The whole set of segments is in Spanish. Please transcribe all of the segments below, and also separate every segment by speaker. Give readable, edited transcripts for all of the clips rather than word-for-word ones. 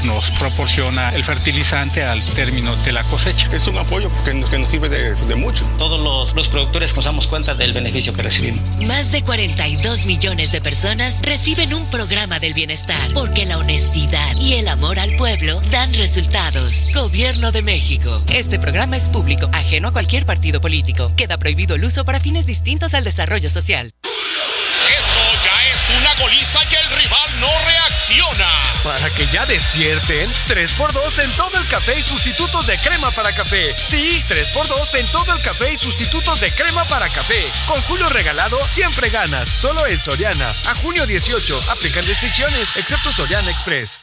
Speaker 1: nos proporciona el fertilizante al término de la cosecha.
Speaker 2: Es un apoyo que nos sirve de mucho.
Speaker 3: Todos los productores nos damos cuenta del beneficio que recibimos.
Speaker 4: Más de 42 millones de personas reciben un programa del bienestar, porque la honestidad y el amor al pueblo dan resultados. Gobierno de México.
Speaker 5: Este programa es público, ajeno a cualquier partido político. Queda prohibido el uso para fines distintos al desarrollo social.
Speaker 6: Esto ya es una goliza y el rival no reacciona.
Speaker 7: Para que ya despierten, 3x2 en todo el café y sustitutos de crema para café. Sí, 3x2 en todo el café y sustitutos de crema para café. Con Julio regalado, siempre ganas. Solo en Soriana. A junio 18. Aplican restricciones, excepto Soriana Express.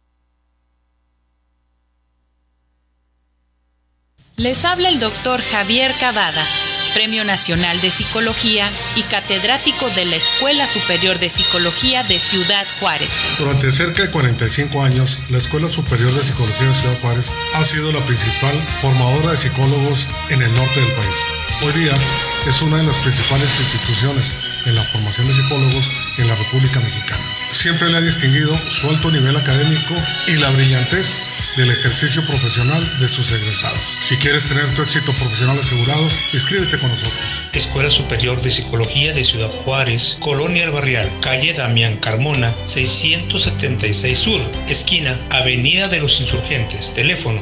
Speaker 8: Les habla el doctor Javier Cavada, Premio Nacional de Psicología y catedrático de la Escuela Superior de Psicología de Ciudad Juárez.
Speaker 9: Durante cerca de 45 años, la Escuela Superior de Psicología de Ciudad Juárez ha sido la principal formadora de psicólogos en el norte del país. Hoy día es una de las principales instituciones en la formación de psicólogos en la República Mexicana. Siempre le ha distinguido su alto nivel académico y la brillantez del ejercicio profesional de sus egresados. Si quieres tener tu éxito profesional asegurado, inscríbete con nosotros.
Speaker 10: Escuela Superior de Psicología de Ciudad Juárez, Colonia El Barrial, calle Damián Carmona, 676 Sur, esquina Avenida de los Insurgentes, teléfono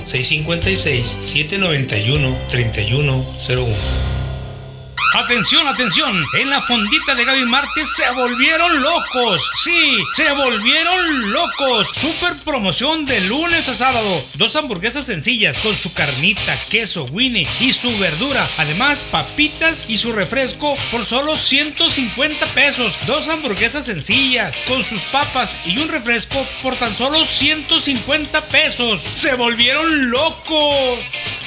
Speaker 10: 656-791-3101.
Speaker 11: ¡Atención, atención! En la fondita de Gaby Martí se volvieron locos. ¡Sí! ¡Se volvieron locos! Super promoción de lunes a sábado. 2 hamburguesas sencillas con su carnita, queso, Winnie y su verdura. Además, papitas y su refresco por solo 150 pesos. 2 hamburguesas sencillas con sus papas y un refresco por tan solo 150 pesos. ¡Se volvieron locos!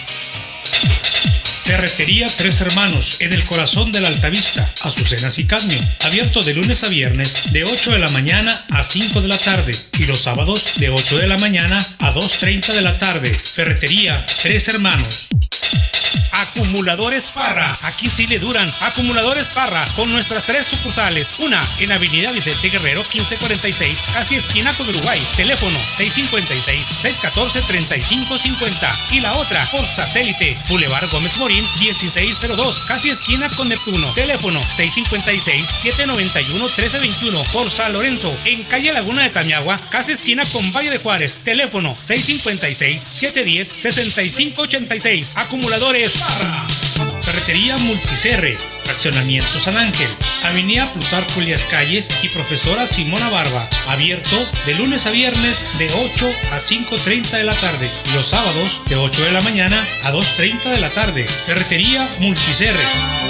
Speaker 11: Ferretería Tres Hermanos, en el corazón de la Altavista, Azucenas y Cadmio. Abierto de lunes a viernes, de 8 de la mañana a 5 de la tarde. Y los sábados, de 8 de la mañana a 2:30 de la tarde. Ferretería Tres Hermanos. Acumuladores Parra, aquí sí le duran. Acumuladores Parra, con nuestras 3 sucursales. Una en Avenida Vicente Guerrero 1546, casi esquina con Uruguay. Teléfono 656-614-3550. Y la otra por satélite, Boulevard Gómez Morín 1602, casi esquina con Neptuno. Teléfono 656-791-1321. Por San Lorenzo, en calle Laguna de Tamiagua, casi esquina con Valle de Juárez. Teléfono 656-710-6586. Acumuladores Parra. Ferretería Multicerre, Fraccionamiento San Ángel, Avenida Plutarco Elías Calles y Profesora Simona Barba. Abierto de lunes a viernes de 8 a 5:30 de la tarde. Y los sábados de 8 de la mañana a 2:30 de la tarde. Ferretería Multicerre.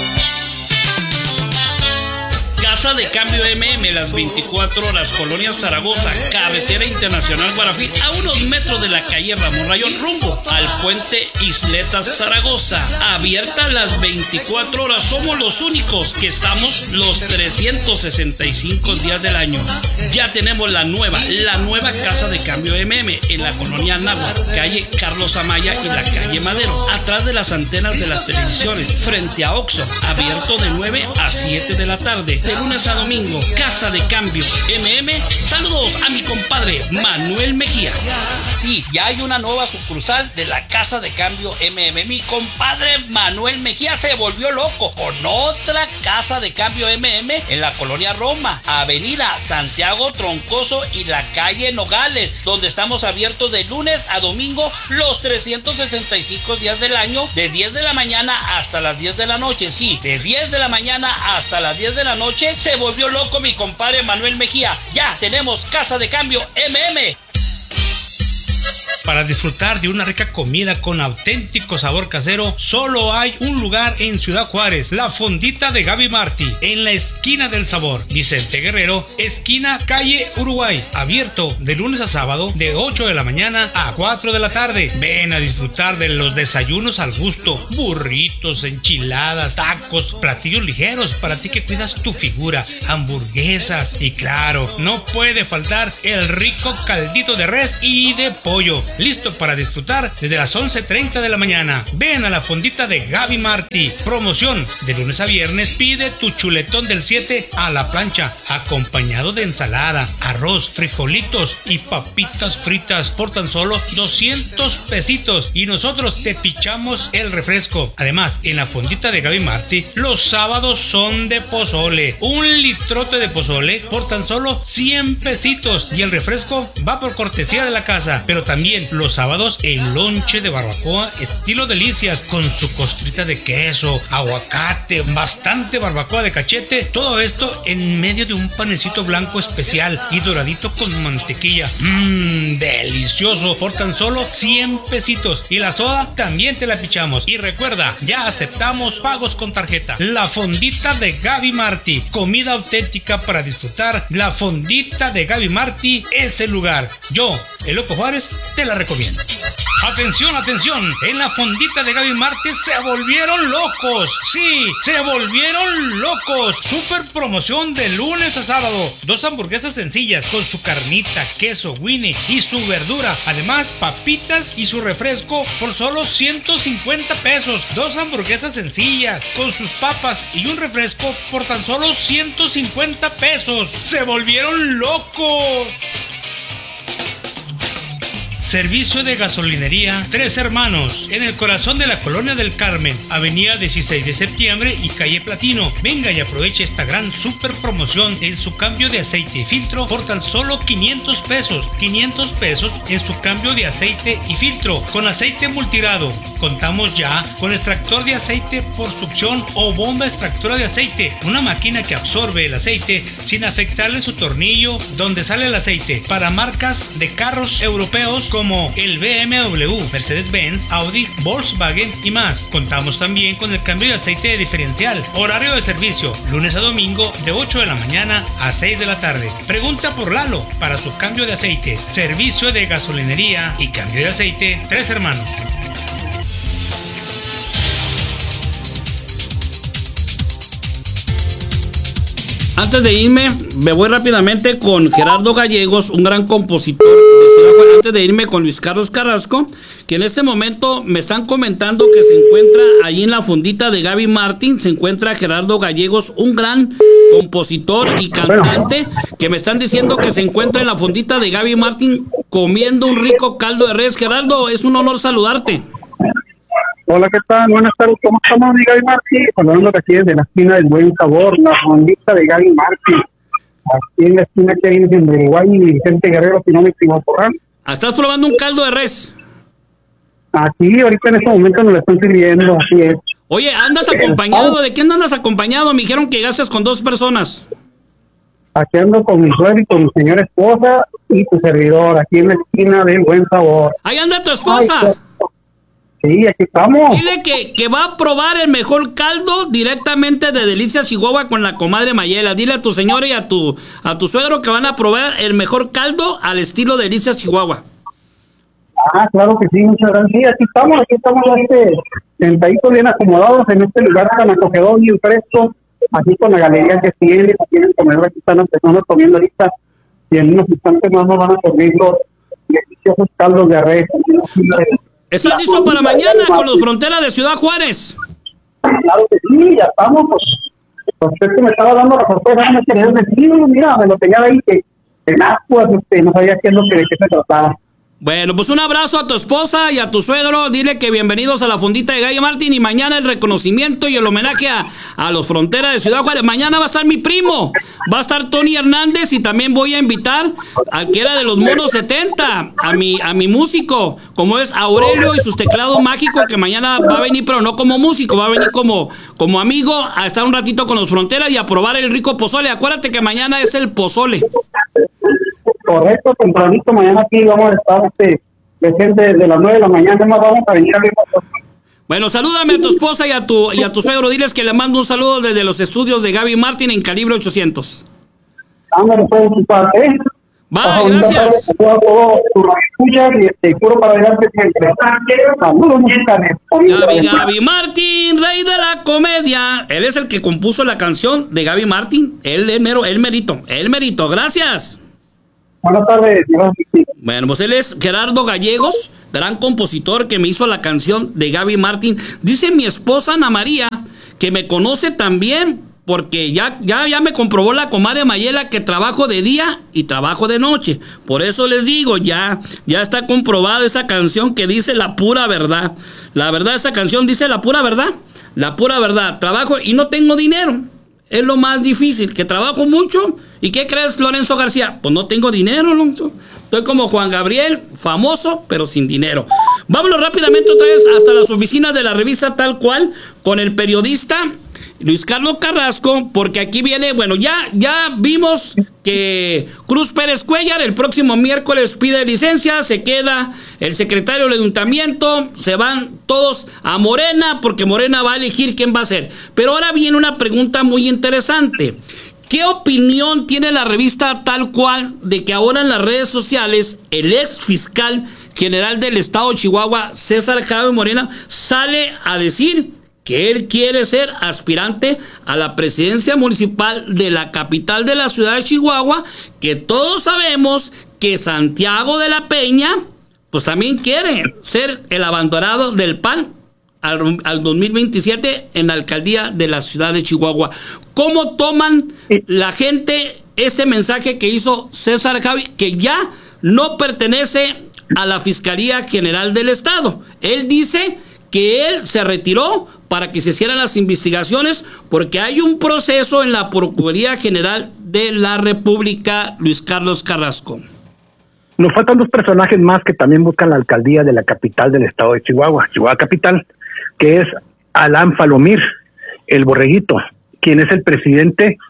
Speaker 12: Casa de Cambio MM, las 24 horas, Colonia Zaragoza, Carretera Internacional Guarafí, a unos metros de la calle Ramón Rayón, rumbo al puente Isletas Zaragoza. Abierta las 24 horas, somos los únicos que estamos los 365 días del año. Ya tenemos la nueva Casa de Cambio MM en la Colonia Anáhuac, calle Carlos Amaya y la calle Madero, atrás de las antenas de las televisiones, frente a Oxxo. Abierto de 9 a 7 de la tarde, de lunes a domingo. Casa de Cambio MM. Saludos a mi compadre Manuel Mejía.
Speaker 3: Sí, ya hay una nueva sucursal de la Casa de Cambio MM. Mi compadre Manuel Mejía se volvió loco con otra Casa de Cambio MM en la Colonia Roma, Avenida Santiago Troncoso y la calle Nogales, donde estamos abiertos de lunes a domingo los 365 días del año, de 10 de la mañana hasta las 10 de la noche. Sí, de 10 de la mañana hasta las 10 de la noche. Se volvió loco mi compadre Manuel Mejía. Ya tenemos Casa de Cambio MM.
Speaker 11: Para disfrutar de una rica comida con auténtico sabor casero, solo hay un lugar en Ciudad Juárez, la fondita de Gaby Martí, en la esquina del sabor, Vicente Guerrero, esquina calle Uruguay, abierto de lunes a sábado de 8 de la mañana a 4 de la tarde. Ven a disfrutar de los desayunos al gusto, burritos, enchiladas, tacos, platillos ligeros para ti que cuidas tu figura, hamburguesas y claro, no puede faltar el rico caldito de res y de pollo. listo para disfrutar desde las 11:30 de la mañana. Ven a la fondita de Gaby Martí. Promoción de lunes a viernes. Pide tu chuletón del 7 a la plancha, acompañado de ensalada, arroz, frijolitos y papitas fritas por tan solo 200 pesitos. Y nosotros te pichamos el refresco. Además, en la fondita de Gaby Martí, los sábados son de pozole. Un litrote de pozole por tan solo 100 pesitos. Y el refresco va por cortesía de la casa. Pero también los sábados el lonche de barbacoa estilo delicias con su costrita de queso, aguacate, bastante barbacoa de cachete. Todo esto en medio de un panecito blanco especial y doradito con mantequilla. Delicioso por tan solo 100 pesitos. Y la soda también te la pichamos. Y recuerda, ya aceptamos pagos con tarjeta. La fondita de Gaby Martí, comida auténtica para disfrutar. La fondita de Gaby Martí es el lugar. Yo, el Loco Juárez, te la recomiendo. Atención, atención, en la fondita de Gaby Martí se volvieron locos. Sí, se volvieron locos. Super promoción de lunes a sábado. 2 hamburguesas sencillas con su carnita, queso, Winnie y su verdura. Además, papitas y su refresco por solo 150 pesos. 2 hamburguesas sencillas con sus papas y un refresco por tan solo 150 pesos. ¡Se volvieron locos! Servicio de gasolinería Tres Hermanos, en el corazón de la Colonia del Carmen, avenida 16 de septiembre y calle Platino. Venga y aproveche esta gran super promoción en su cambio de aceite y filtro por tan solo 500 pesos. 500 pesos en su cambio de aceite y filtro con aceite multirado. Contamos ya con extractor de aceite por succión o bomba extractora de aceite, una máquina que absorbe el aceite sin afectarle su tornillo donde sale el aceite, para marcas de carros europeos como el BMW, Mercedes-Benz, Audi, Volkswagen y más. Contamos también con el cambio de aceite de diferencial. Horario de servicio, lunes a domingo de 8 de la mañana a 6 de la tarde. Pregunta por Lalo para su cambio de aceite. Servicio de gasolinería y cambio de aceite Tres Hermanos.
Speaker 3: Antes de irme, me voy rápidamente con Gerardo Gallegos, un gran compositor de Ciudad Juárez. Antes de irme con Luis Carlos Carrasco, que en este momento me están comentando que se encuentra allí en la fondita de Gaby Martí. Se encuentra Gerardo Gallegos, un gran compositor y cantante, que me están diciendo que se encuentra en la fondita de Gaby Martí comiendo un rico caldo de res. Gerardo, es un honor saludarte.
Speaker 13: Hola, ¿qué tal? Buenas tardes, ¿cómo estamos, mi Gaby Martí? Hablando aquí desde la esquina del Buen Sabor, la fondita de Gaby Martí. Aquí en la esquina que hay en Uruguay y Vicente Guerrero, si no me equivoco.
Speaker 3: ¿Estás probando un caldo de res?
Speaker 13: Aquí, ahorita en este momento nos lo están sirviendo, así es.
Speaker 3: Oye, ¿andas acompañado? ¿De quién andas acompañado? Me dijeron que gastas con 2 personas.
Speaker 13: Aquí ando con mi suegra y con mi señora esposa y tu servidor, aquí en la esquina del Buen Sabor.
Speaker 3: ¡Ahí anda tu esposa!
Speaker 13: Sí, aquí estamos.
Speaker 3: Dile que va a probar el mejor caldo directamente de Delicias Chihuahua con la comadre Mayela. Dile a tu señora y a tu suegro que van a probar el mejor caldo al estilo de Delicias Chihuahua.
Speaker 13: Ah, claro que sí, muchas gracias. Sí, aquí estamos sentaditos bien acomodados en este lugar tan acogedor y fresco, aquí con la galería que tienen comedor. Aquí están las personas comiendo ahorita y en unos instantes más nos van a servir los deliciosos caldos de res.
Speaker 3: ¿Estás listo para mañana con los Fronteras de Ciudad Juárez?
Speaker 13: Claro que sí, ya estamos. Pues usted que me estaba dando la sorpresa, no me quería decir, mira, me lo tenía ahí que en ascuas, no sabía qué es lo que de qué se trataba.
Speaker 3: Bueno, pues un abrazo a tu esposa y a tu suegro. Dile que bienvenidos a la fondita de Gaby Martí. Y mañana el reconocimiento y el homenaje a los Fronteras de Ciudad Juárez. Mañana va a estar mi primo, va a estar Tony Hernández, y también voy a invitar al que era de los Monos 70, a mi músico, como es Aurelio y sus teclados mágicos, que mañana va a venir, pero no como músico, va a venir como amigo a estar un ratito con los Fronteras y a probar el rico pozole. Acuérdate que mañana es el pozole.
Speaker 13: Correcto, tempranito, mañana aquí vamos a estar presente desde las 9 de la mañana, más vamos a venir a ver.
Speaker 3: Bueno, salúdame a tu esposa y a tu suegro, diles que le mando un saludo desde los estudios de Gaby Martí en Calibre 800.
Speaker 13: Ándale, pues, su parte, ¿eh?
Speaker 3: Bye, gracias. Gaby Martí, rey de la comedia. Él es el que compuso la canción de Gaby Martí. Él merito. Gracias.
Speaker 13: Buenas tardes.
Speaker 3: Bueno, pues él es Gerardo Gallegos, gran compositor que me hizo la canción de Gaby Martín. Dice mi esposa Ana María, que me conoce también, porque ya me comprobó la comadre Mayela que trabajo de día y trabajo de noche. Por eso les digo, ya está comprobada esa canción que dice la pura verdad. La verdad, esa canción dice la pura verdad. La pura verdad. Trabajo y no tengo dinero. Es lo más difícil, que trabajo mucho. ¿Y qué crees, Lorenzo García? Pues no tengo dinero, Lorenzo. Estoy como Juan Gabriel, famoso, pero sin dinero. Vámonos rápidamente otra vez hasta las oficinas de la revista Tal Cual con el periodista Luis Carlos Carrasco, porque aquí viene, bueno, ya vimos que Cruz Pérez Cuellar el próximo miércoles pide licencia, se queda el secretario del ayuntamiento, se van todos a Morena, porque Morena va a elegir quién va a ser. Pero ahora viene una pregunta muy interesante. ¿Qué opinión tiene la revista Tal Cual de que ahora en las redes sociales el ex fiscal general del estado de Chihuahua, César Javi Morena, sale a decir que él quiere ser aspirante a la presidencia municipal de la capital de la ciudad de Chihuahua, que todos sabemos que Santiago de la Peña, pues también quiere ser el abanderado del PAN al 2027 en la alcaldía de la ciudad de Chihuahua? ¿Cómo toman la gente este mensaje que hizo César Javi, que ya no pertenece a la Fiscalía General del Estado? Él dice que él se retiró para que se hicieran las investigaciones porque hay un proceso en la Procuraduría General de la República. Luis Carlos Carrasco.
Speaker 14: Nos faltan dos personajes más que también buscan la alcaldía de la capital del estado de Chihuahua, Chihuahua Capital, que es Alan Falomir, el borreguito, quien es el presidente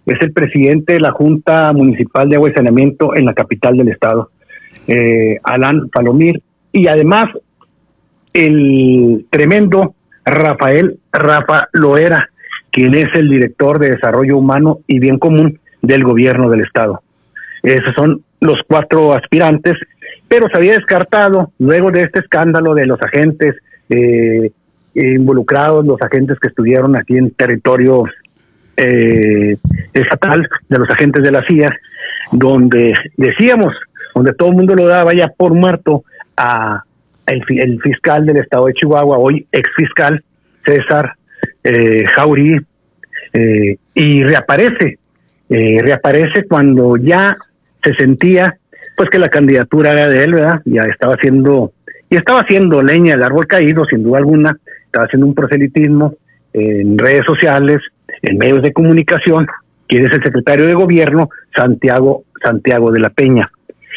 Speaker 14: de la Junta Municipal de Agua y Saneamiento en la capital del estado, Alan Falomir, y además el tremendo Rafa Loera, quien es el director de Desarrollo Humano y Bien Común del gobierno del estado. Esos son los 4 aspirantes, pero se había descartado luego de este escándalo de los agentes involucrados, los agentes que estuvieron aquí en territorio estatal, de los agentes de la CIA, donde todo el mundo lo daba ya por muerto a el fiscal del estado de Chihuahua, hoy exfiscal César Jauregui, y reaparece cuando ya se sentía pues que la candidatura era de él, ¿verdad? Ya estaba haciendo leña del árbol caído, sin duda alguna. Estaba haciendo un proselitismo en redes sociales, en medios de comunicación, quien es el secretario de gobierno, Santiago de la Peña.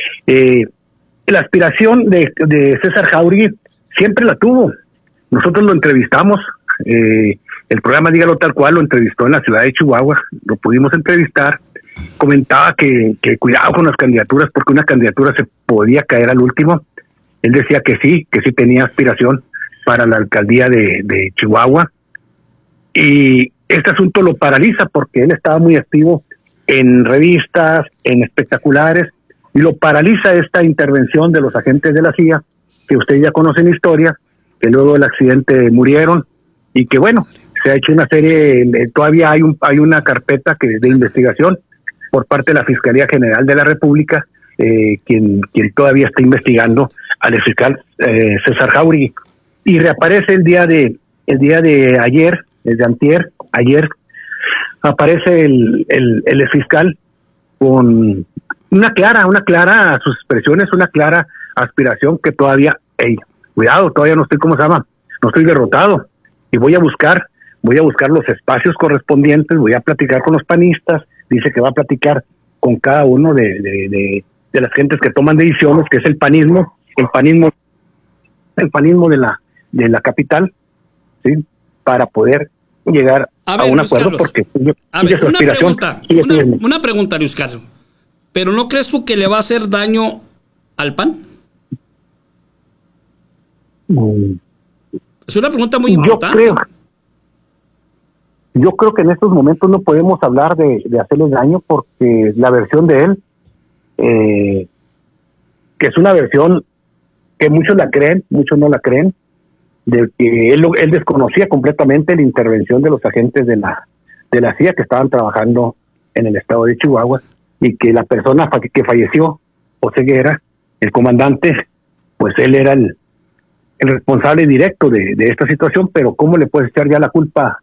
Speaker 14: La aspiración de César Jauregui siempre la tuvo. Nosotros lo entrevistamos, el programa Dígalo Tal Cual lo entrevistó en la ciudad de Chihuahua, lo pudimos entrevistar. Comentaba que cuidado con las candidaturas porque una candidatura se podía caer al último. Él decía que sí tenía aspiración para la alcaldía de Chihuahua, y este asunto lo paraliza porque él estaba muy activo en revistas, en espectaculares, y lo paraliza esta intervención de los agentes de la CIA, que ustedes ya conocen la historia, que luego del accidente murieron, y que bueno, se ha hecho una serie, todavía hay una carpeta de investigación por parte de la Fiscalía General de la República, quien todavía está investigando al fiscal César Jauregui. Y reaparece el día de ayer, desde antier, ayer, aparece el fiscal con una clara sus expresiones, una clara aspiración que todavía, cuidado, todavía no estoy derrotado, y voy a buscar los espacios correspondientes, voy a platicar con los panistas. Dice que va a platicar con cada uno de las gentes que toman decisiones, que es el panismo de la capital, ¿sí? Para poder llegar a un acuerdo, Carlos, porque su aspiración.
Speaker 3: Una pregunta, Luis Carlos. ¿Pero no crees tú que le va a hacer daño al PAN? Es una pregunta muy importante.
Speaker 14: Yo creo que en estos momentos no podemos hablar de hacerle daño, porque la versión de él, que es una versión que muchos la creen, muchos no la creen, de que él desconocía completamente la intervención de los agentes de la CIA que estaban trabajando en el estado de Chihuahua, y que la persona que falleció, José Guerra, el comandante, pues él era el responsable directo de esta situación, pero ¿cómo le puedes echar ya la culpa